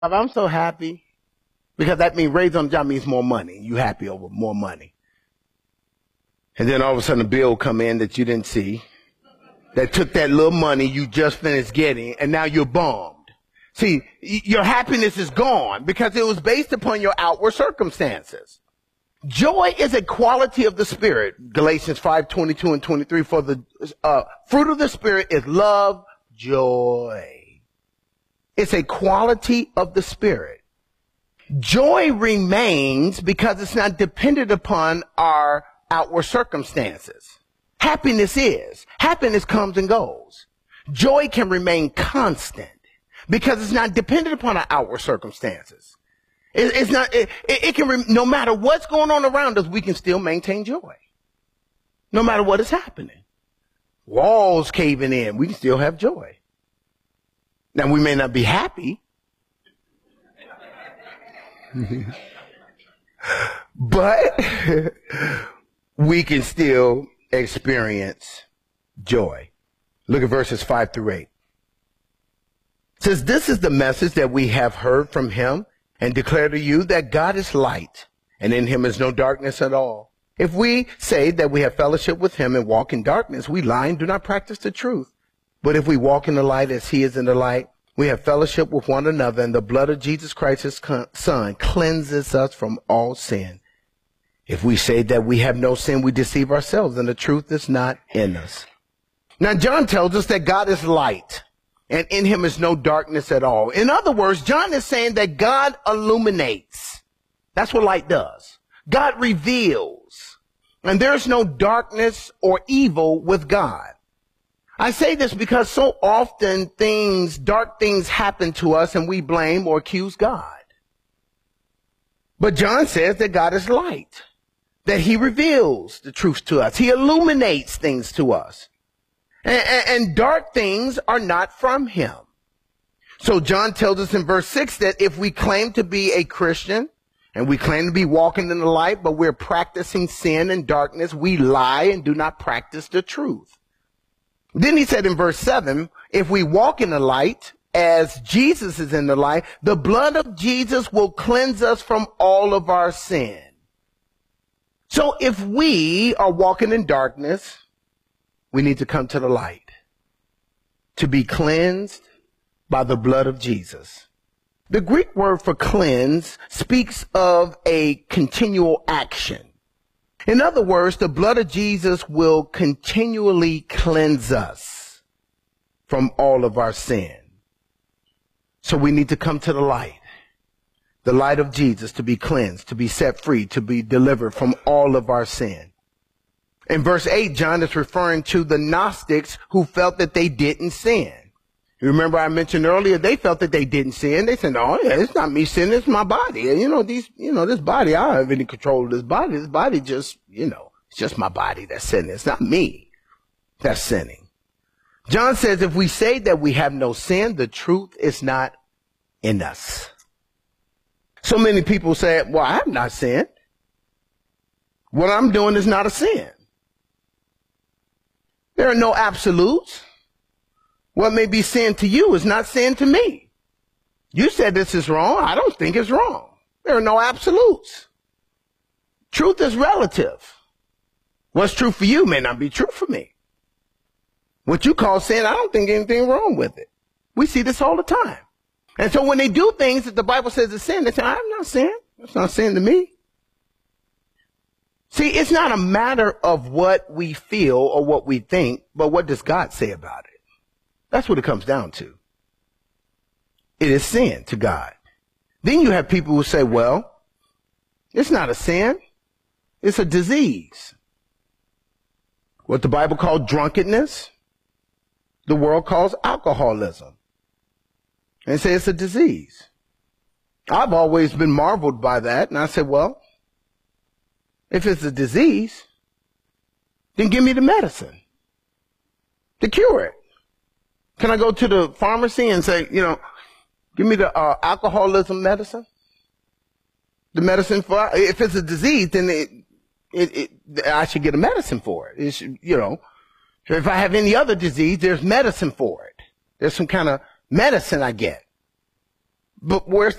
I'm so happy because that means raise on the job means more money. You happy over more money. And then all of a sudden a bill come in that you didn't see that took that little money you just finished getting and now you're bummed. See, your happiness is gone because it was based upon your outward circumstances. Joy is a quality of the Spirit. Galatians 5:22 and 23. For the fruit of the Spirit is love, joy. It's a quality of the Spirit. Joy remains because it's not dependent upon our outward circumstances. Happiness is. Happiness comes and goes. Joy can remain constant because it's not dependent upon our outward circumstances. No matter what's going on around us, we can still maintain joy. No matter what is happening. Walls caving in, we can still have joy. Now, we may not be happy, but we can still experience joy. Look at verses 5 through 8. It says, this is the message that we have heard from him and declare to you that God is light, and in him is no darkness at all. If we say that we have fellowship with him and walk in darkness, we lie and do not practice the truth. But if we walk in the light as he is in the light, we have fellowship with one another, and the blood of Jesus Christ, his son, cleanses us from all sin. If we say that we have no sin, we deceive ourselves, and the truth is not in us. Now, John tells us that God is light, and in him is no darkness at all. In other words, John is saying that God illuminates. That's what light does. God reveals. And there's no darkness or evil with God. I say this because so often dark things happen to us and we blame or accuse God. But John says that God is light, that he reveals the truth to us. He illuminates things to us. And dark things are not from him. So John tells us in verse 6 that if we claim to be a Christian and we claim to be walking in the light, but we're practicing sin and darkness, we lie and do not practice the truth. Then he said in verse 7, if we walk in the light as Jesus is in the light, the blood of Jesus will cleanse us from all of our sin. So if we are walking in darkness, we need to come to the light to be cleansed by the blood of Jesus. The Greek word for cleanse speaks of a continual action. In other words, the blood of Jesus will continually cleanse us from all of our sin. So we need to come to the light of Jesus, to be cleansed, to be set free, to be delivered from all of our sin. In verse 8, John is referring to the Gnostics who felt that they didn't sin. You remember I mentioned earlier, they felt that they didn't sin. They said, oh yeah, it's not me sinning, it's my body. This body, I don't have any control of this body. This body just, it's just my body that's sinning. It's not me that's sinning. John says if we say that we have no sin, the truth is not in us. So many people say, well, I have not sinned. What I'm doing is not a sin. There are no absolutes. What may be sin to you is not sin to me. You said this is wrong. I don't think it's wrong. There are no absolutes. Truth is relative. What's true for you may not be true for me. What you call sin, I don't think anything wrong with it. We see this all the time. And so when they do things that the Bible says is sin, they say, I'm not sin. It's not sin to me. See, it's not a matter of what we feel or what we think, but what does God say about it? That's what it comes down to. It is sin to God. Then you have people who say, well, it's not a sin. It's a disease. What the Bible calls drunkenness, the world calls alcoholism. And say it's a disease. I've always been marveled by that. And I said, well, if it's a disease, then give me the medicine to cure it. Can I go to the pharmacy and say, give me the alcoholism medicine? The medicine for, if it's a disease, then I should get a medicine for it. It should, if I have any other disease, there's medicine for it. There's some kind of medicine I get. But where's